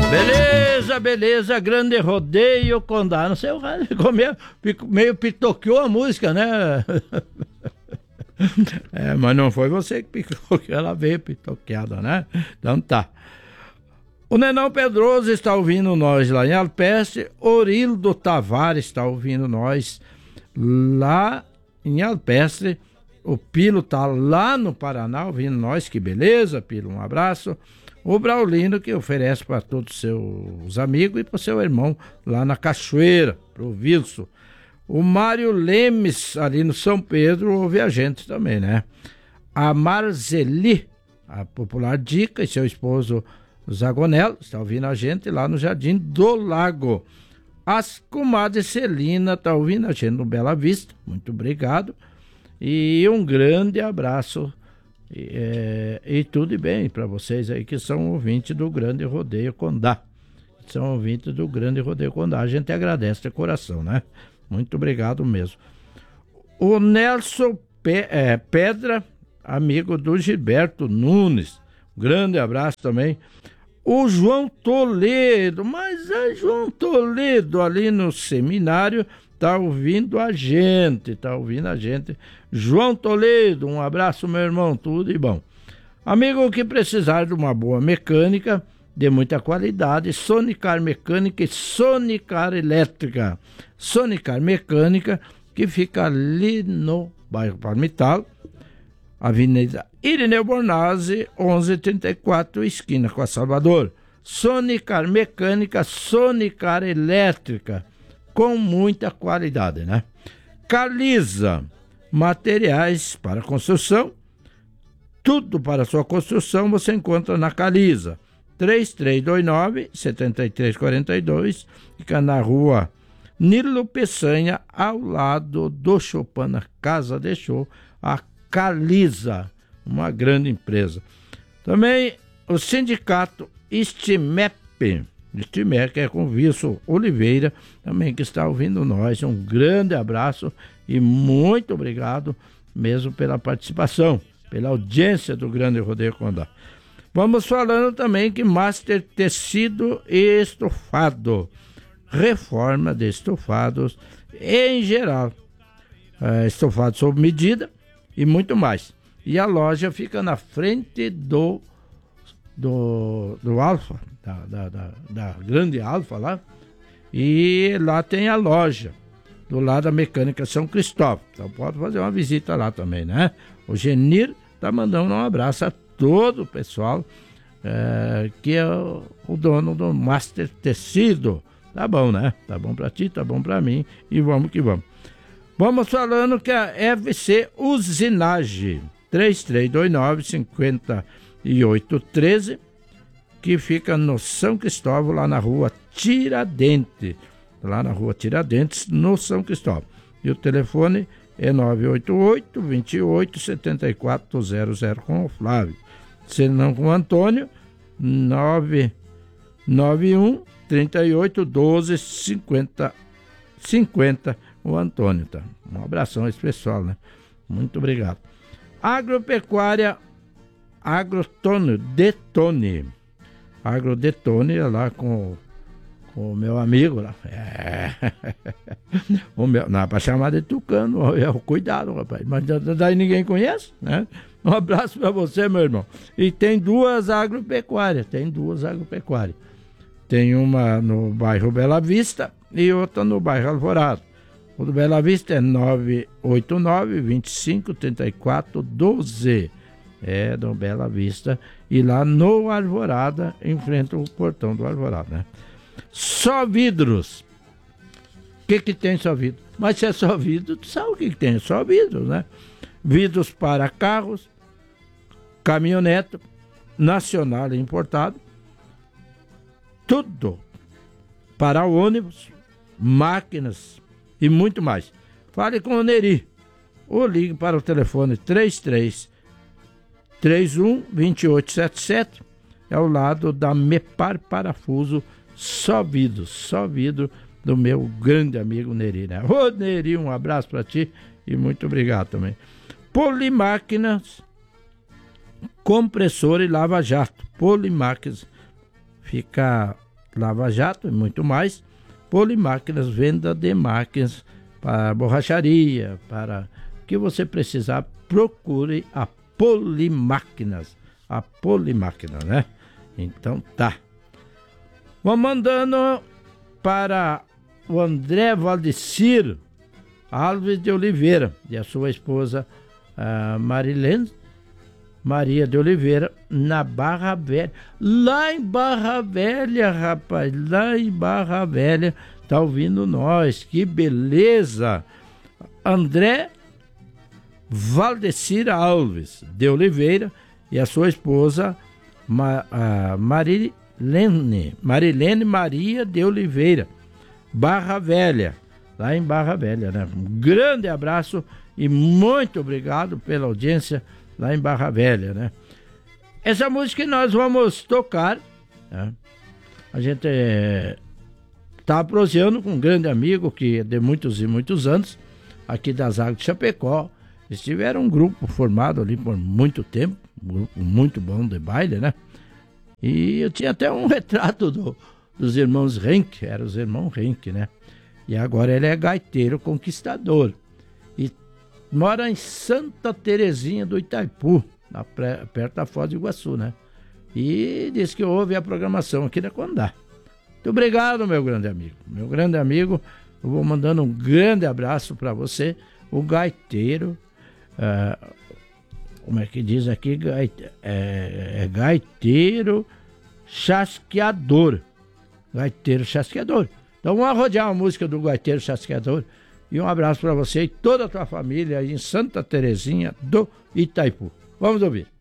Beleza, beleza, Grande Rodeio Condá. Não sei, o rádio ficou meio pitoqueou a música, né? Mas não foi você que picou, ela veio pitoqueada, né? Então tá. O Nenão Pedroso está ouvindo nós lá em Alpestre. Orildo Tavares está ouvindo nós lá em Alpestre. O Pilo tá lá no Paraná ouvindo nós. Que beleza, Pilo, um abraço. O Braulino, que oferece para todos os seus amigos e para o seu irmão lá na Cachoeira, pro Wilson. O Mário Lemes, ali no São Pedro, ouve a gente também, né? A Marzeli, a popular Dica, e seu esposo Zagonel, está ouvindo a gente lá no Jardim do Lago. As comadres Celina está ouvindo a gente no Bela Vista, muito obrigado. E um grande abraço. E tudo bem para vocês aí que são ouvintes do Grande Rodeio Condá. São ouvintes do Grande Rodeio Condá. A gente agradece de coração, né? Muito obrigado mesmo. O Nelson Pedra, amigo do Gilberto Nunes. Grande abraço também. O João Toledo, mas é João Toledo ali no seminário. Tá ouvindo a gente. João Toledo, um abraço, meu irmão, tudo de bom. Amigo que precisar de uma boa mecânica, de muita qualidade, Sonicar Mecânica e Sonicar Elétrica. Sonicar Mecânica, que fica ali no bairro Palmital, Avenida Irineu Bornazzi, 1134, esquina com a Salvador. Sonicar Mecânica, Sonicar Elétrica, com muita qualidade, né? Caliza, materiais para construção, tudo para sua construção você encontra na Caliza. 3329-7342, fica na rua Nilo Peçanha, ao lado do Chopin, na Casa de Show, a Caliza, uma grande empresa. Também o sindicato Estimep, que é com Wilson Oliveira, também que está ouvindo nós. Um grande abraço e muito obrigado mesmo pela participação, pela audiência do Grande Rodeio Condá. Vamos falando também que Master Tecido e Estofado, reforma de estofados em geral, estofado sob medida e muito mais. E a loja fica na frente do Alfa, da grande Alfa lá, e lá tem a loja do lado da Mecânica São Cristóvão. Então pode fazer uma visita lá também, né? O Genir tá mandando um abraço a todo o pessoal que é o dono do Master Tecido. Tá bom, né? Tá bom pra ti, tá bom pra mim, e vamos que vamos. Vamos falando que a FC Usinage 3329-5813, que fica no São Cristóvão, lá na rua Tiradentes, no São Cristóvão. E o telefone é 988-28-7400 com o Flávio. Se não com o Antônio, 991-38-12-50, o Antônio, tá? Um abração especial, né? Muito obrigado. Agropecuária Agrodetone, lá com o meu amigo lá. Não é para chamar de Tucano, cuidado, rapaz. Mas daí ninguém conhece, né? Um abraço para você, meu irmão. E tem duas agropecuárias. Tem uma no bairro Bela Vista e outra no bairro Alvorada. O do Bela Vista é 989-25-34-12. É do Bela Vista. E lá no Alvorada, enfrenta o portão do Alvorada, né? Só vidros. O que tem só vidro? Mas se é só vidro, tu sabe o que tem? Só vidros, né? Vidros para carros, caminhonete, nacional e importado. Tudo para ônibus, máquinas e muito mais. Fale com o Neri ou ligue para o telefone 3331-2877, é ao lado da Mepar Parafuso. Só vidro do meu grande amigo Neri, né? Ô Neri, um abraço para ti e muito obrigado também. Polimáquinas, compressor e lava-jato. Polimáquinas fica Lava Jato e muito mais. Polimáquinas, venda de máquinas para borracharia, para o que você precisar, procure a Polimáquinas. A Polimáquina, né? Então tá. Vou mandando para o André Valdecir Alves de Oliveira e a sua esposa Marilene Maria de Oliveira, na Barra Velha. Lá em Barra Velha, rapaz, lá em Barra Velha, tá ouvindo nós, que beleza! André Valdecir Alves de Oliveira e a sua esposa Marilene Maria de Oliveira, Barra Velha, lá em Barra Velha, né? Um grande abraço e muito obrigado pela audiência lá em Barra Velha, né? Essa música que nós vamos tocar, né? A gente está prosseando com um grande amigo que é de muitos e muitos anos, aqui das Águas de Chapecó. Eles tiveram um grupo formado ali por muito tempo, um grupo muito bom de baile, né? E eu tinha até um retrato dos irmãos Henke, eram os irmãos Henke, né? E agora ele é gaiteiro conquistador. E mora em Santa Terezinha do Itaipu, perto da Foz do Iguaçu, né? E disse que ouve a programação aqui da Condá. Muito obrigado, meu grande amigo. Meu grande amigo, eu vou mandando um grande abraço para você, o gaiteiro, como é que diz aqui? Gaiteiro chasqueador. Gaiteiro chasqueador. Então vamos rodear a música do Gaiteiro Chasqueador. E um abraço para você e toda a tua família aí em Santa Terezinha do Itaipu. Vamos ouvir.